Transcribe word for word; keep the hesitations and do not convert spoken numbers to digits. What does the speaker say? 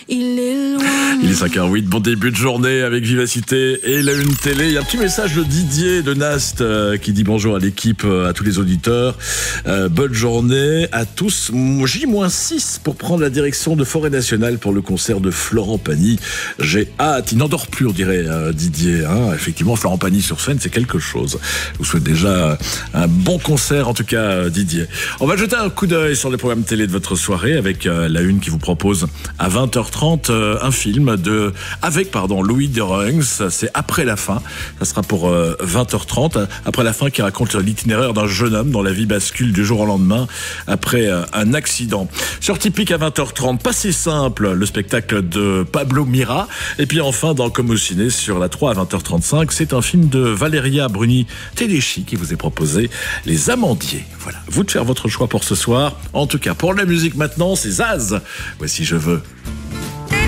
il est loin. Il est cinq heures huit, bon début de journée avec Vivacité et la Une Télé. Il y a un petit message de Didier de Nast euh, qui dit bonjour à l'équipe, euh, à tous les auditeurs. Euh, bonne journée à tous. J six pour prendre la direction de Forêt Nationale pour le concert de Florent Pagny. J'ai hâte. Il n'endort plus, on dirait, euh, Didier. Hein. Effectivement, Florent Pagny sur scène, c'est quelque chose. Je vous souhaite déjà un bon concert, en tout cas, euh, Didier. On va jeter un coup d'œil sur les programmes télé de votre soirée avec euh, la Une qui vous propose à vingt heures trente euh, un film de avec pardon Louis de Rungs. C'est Après la fin. Ça sera pour euh, vingt heures trente. Après la fin, qui raconte l'itinéraire d'un jeune homme dont la vie bascule du jour au lendemain après euh, un accident. Sur Typique à vingt heures trente, pas si simple, le spectacle de Pablo Mira. Et puis enfin, dans Comme au ciné, sur la trois à vingt heures trente-cinq, c'est un film de Valéria Bruni-Tedeschi qui vous est proposé, Les Amandiers. Voilà, vous de faire votre choix pour ce soir. En tout cas, pour la musique maintenant, c'est Zaz. Voici Je veux.